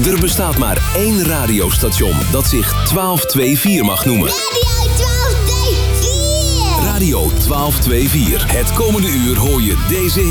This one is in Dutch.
Er bestaat maar één radiostation dat zich 1224 mag noemen. Radio 1224! Radio 1224. Het komende uur hoor je deze